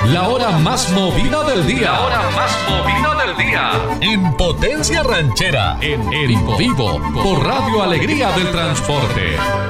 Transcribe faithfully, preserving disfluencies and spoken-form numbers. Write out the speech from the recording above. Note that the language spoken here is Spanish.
La hora más movida del día. La hora más movida del día. En Potencia Ranchera. En, en vivo. Por Radio Alegría del Transporte.